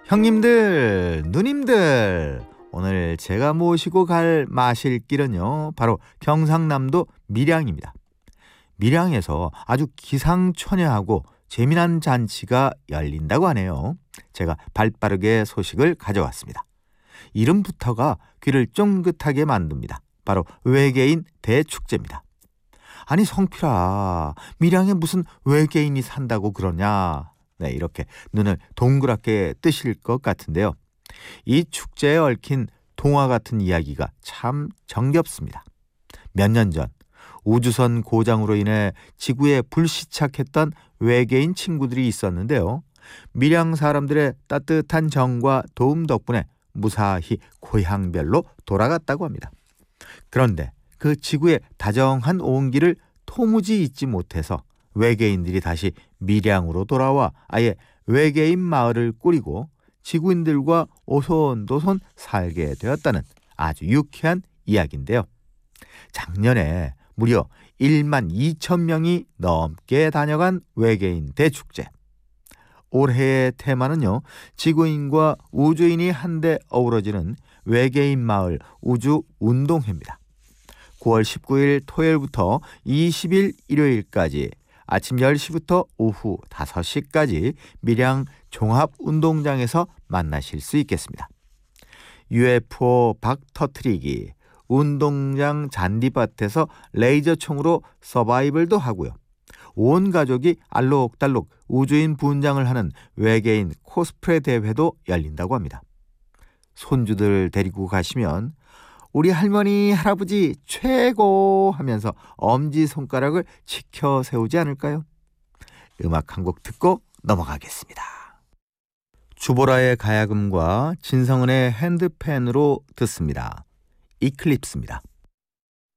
형님들, 누님들, 오늘 제가 모시고 마실 길은요, 바로 경상남도 밀양입니다. 밀양에서 아주 기상천외하고 재미난 잔치가 열린다고 하네요. 제가 발빠르게 소식을 가져왔습니다. 이름부터가 귀를 쫑긋하게 만듭니다. 바로 외계인 대축제입니다. 아니 성필아, 밀양에 무슨 외계인이 산다고 그러냐? 네, 이렇게 눈을 동그랗게 뜨실 것 같은데요. 이 축제에 얽힌 동화 같은 이야기가 참 정겹습니다. 몇 년 전 우주선 고장으로 인해 지구에 불시착했던 외계인 친구들이 있었는데요. 밀양 사람들의 따뜻한 정과 도움 덕분에 무사히 고향별로 돌아갔다고 합니다. 그런데 그 지구의 다정한 온기를 도무지 잊지 못해서 외계인들이 다시 밀양으로 돌아와 아예 외계인 마을을 꾸리고 지구인들과 오손도손 살게 되었다는 아주 유쾌한 이야기인데요. 작년에 무려 1만 2천 명이 넘게 다녀간 외계인 대축제. 올해의 테마는요, 지구인과 우주인이 한데 어우러지는 외계인 마을 우주 운동회입니다. 9월 19일 토요일부터 20일 일요일까지 아침 10시부터 오후 5시까지 밀양 종합운동장에서 만나실 수 있겠습니다. UFO 박 터트리기, 운동장 잔디밭에서 레이저총으로 서바이벌도 하고요. 온 가족이 알록달록 우주인 분장을 하는 외계인 코스프레 대회도 열린다고 합니다. 손주들 데리고 가시면 우리 할머니, 할아버지 최고 하면서 엄지손가락을 치켜 세우지 않을까요? 음악 한 곡 듣고 넘어가겠습니다. 주보라의 가야금과 진성은의 핸드펜으로 듣습니다. 이클립스입니다.